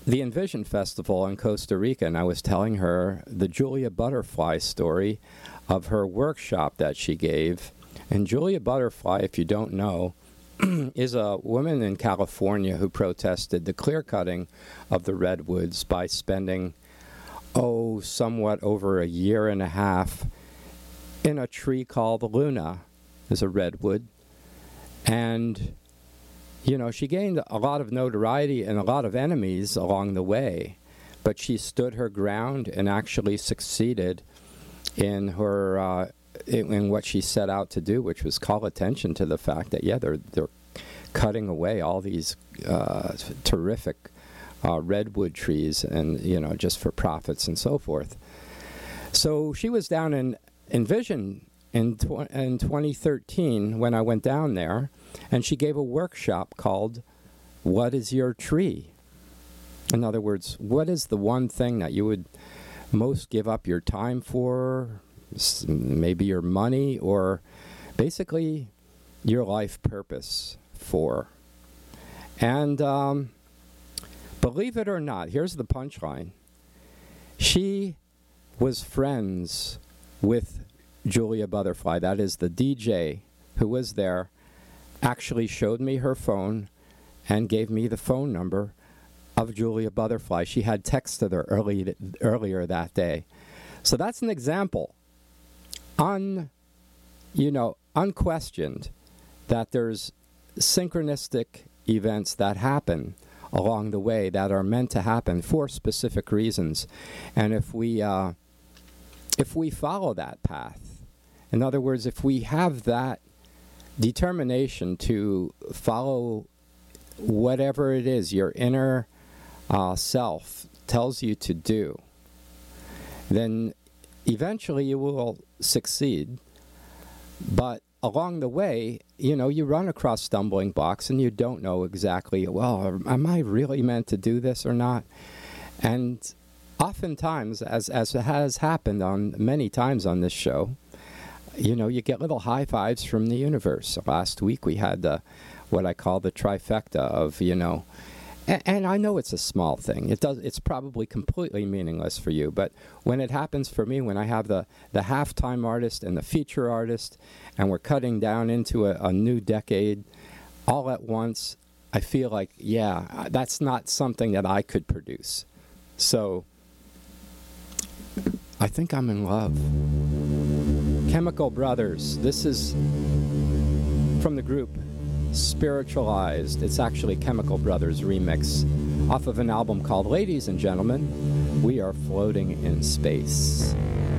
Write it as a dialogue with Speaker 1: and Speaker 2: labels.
Speaker 1: the Envision Festival in Costa Rica, and I was telling her the Julia Butterfly story of her workshop that she gave. And Julia Butterfly, if you don't know, is a woman in California who protested the clear-cutting of the redwoods by spending, somewhat over a year and a half in a tree called Luna. It's a redwood. And, she gained a lot of notoriety and a lot of enemies along the way. But she stood her ground and actually succeeded in her in what she set out to do, which was call attention to the fact that, they're cutting away all these terrific redwood trees and, just for profits and so forth. So she was down in Envision in 2013 when I went down there, and she gave a workshop called What is Your Tree? In other words, what is the one thing that you would most give up your time for, maybe your money, or basically your life purpose for? And believe it or not, here's the punchline. She was friends with Julia Butterfly. That is, the DJ who was there actually showed me her phone and gave me the phone number of Julia Butterfly. She had texted her earlier that day. So that's an example, unquestioned, that there's synchronistic events that happen along the way that are meant to happen for specific reasons. And if we follow that path, in other words, if we have that determination to follow whatever it is your inner self tells you to do, then eventually you will succeed. But along the way, you run across stumbling blocks and you don't know exactly, am I really meant to do this or not? And oftentimes, as has happened on many times on this show, you get little high fives from the universe. Last week we had what I call the trifecta of, and I know it's a small thing. It's probably completely meaningless for you, but when it happens for me, when I have the halftime artist and the feature artist, and we're cutting down into a new decade all at once, I feel like, that's not something that I could produce. So I think I'm in love. Chemical Brothers. This is from the group Spiritualized. It's actually Chemical Brothers remix off of an album called Ladies and Gentlemen, We Are Floating in Space.